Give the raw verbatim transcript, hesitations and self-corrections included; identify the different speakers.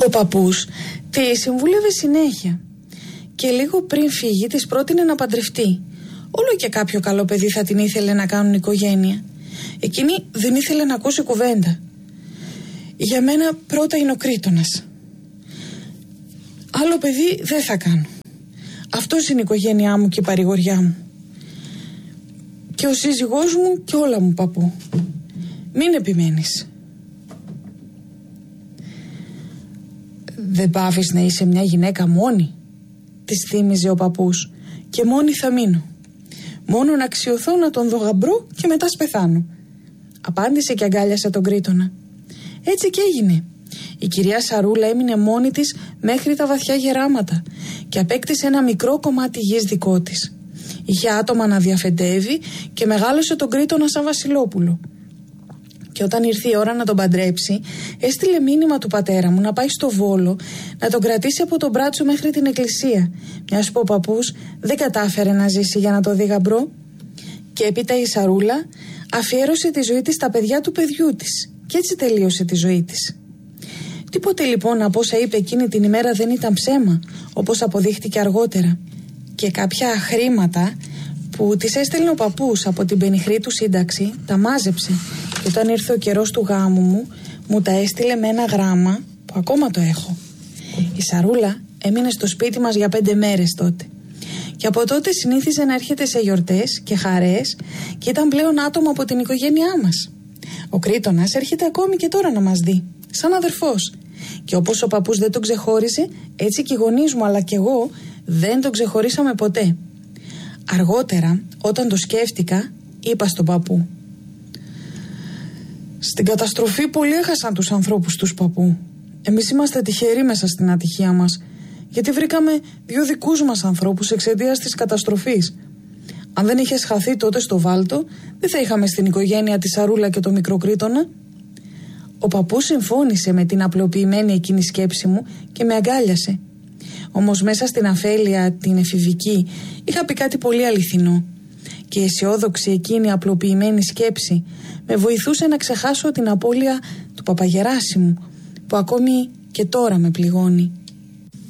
Speaker 1: Ο παππούς τη συμβούλευε συνέχεια και λίγο πριν φύγει της πρότεινε να παντρευτεί. Όλο και κάποιο καλό παιδί θα την ήθελε να κάνουν οικογένεια. Εκείνη δεν ήθελε να ακούσει κουβέντα. Για μένα πρώτα είναι ο Κρήτονας. Άλλο παιδί δεν θα κάνω. Αυτός είναι η οικογένειά μου και η παρηγοριά μου. Και ο σύζυγός μου και όλα μου, παππού. Μην επιμένεις. Δεν πάβεις να είσαι μια γυναίκα μόνη, της θύμιζε ο παππούς. Και μόνη θα μείνω. Μόνο να αξιωθώ να τον δω γαμπρό και μετά σπεθάνω. Απάντησε και αγκάλιασε τον Κρήτονα. Έτσι και έγινε. Η κυρία Σαρούλα έμεινε μόνη της μέχρι τα βαθιά γεράματα και απέκτησε ένα μικρό κομμάτι γης δικό της. Είχε άτομα να διαφεντεύει και μεγάλωσε τον Κρήτονα σαν βασιλόπουλο. Και όταν ήρθε η ώρα να τον παντρέψει, έστειλε μήνυμα του πατέρα μου να πάει στο Βόλο να τον κρατήσει από τον μπράτσο μέχρι την εκκλησία, μιας που ο παππούς δεν κατάφερε να ζήσει για να το δει γαμπρό. Και έπειτα η Σαρούλα αφιέρωσε τη ζωή της στα παιδιά του παιδιού της και έτσι τελείωσε τη ζωή της. Τίποτε λοιπόν από όσα είπε εκείνη την ημέρα δεν ήταν ψέμα, όπως αποδείχτηκε αργότερα. Και κάποια χρήματα που της έστελνε ο παππούς από την πενιχρή του σύνταξη τα μάζεψε και όταν ήρθε ο καιρός του γάμου μου μου τα έστειλε με ένα γράμμα που ακόμα το έχω. Η Σαρούλα έμεινε στο σπίτι μας για πέντε μέρες τότε και από τότε συνήθιζε να έρχεται σε γιορτές και χαρές και ήταν πλέον άτομο από την οικογένειά μας. Ο Κρήτονας έρχεται ακόμη και τώρα να μας δει, σαν αδερφός. Και όπως ο παππούς δεν τον ξεχώρισε, έτσι και οι γονείς μου αλλά και εγώ δεν τον ξεχωρίσαμε ποτέ. Αργότερα, όταν το σκέφτηκα, είπα στον παππού: στην καταστροφή πολλοί έχασαν τους ανθρώπους τους, παππού. Εμείς είμαστε τυχεροί μέσα στην ατυχία μας, γιατί βρήκαμε δύο δικούς μας ανθρώπους εξαιτίας της καταστροφής. Αν δεν είχες χαθεί τότε στο Βάλτο, δεν θα είχαμε στην οικογένεια τη Σαρούλα και το μικρό Κρήτονα. Ο παππούς συμφώνησε με την απλοποιημένη εκείνη σκέψη μου και με αγκάλιασε. Όμως μέσα στην αφέλεια την εφηβική είχα πει κάτι πολύ αληθινό και η αισιόδοξη εκείνη απλοποιημένη σκέψη με βοηθούσε να ξεχάσω την απώλεια του Παπαγεράσιμου που ακόμη και τώρα με πληγώνει.